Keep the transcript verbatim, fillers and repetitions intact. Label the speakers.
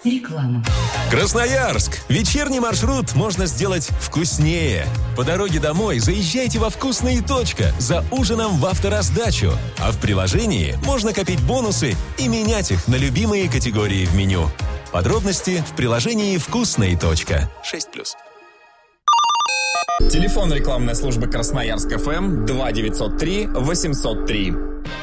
Speaker 1: Реклама.
Speaker 2: Красноярск. Вечерний маршрут можно сделать вкуснее. По дороге домой заезжайте во «Вкусные. Точка» за ужином в автораздачу. А в приложении можно копить бонусы и менять их на любимые категории в меню. Подробности в приложении «Вкусные. Точка». шесть плюс.
Speaker 3: Телефон рекламной службы Красноярск эф эм два девятьсот три восемьсот три.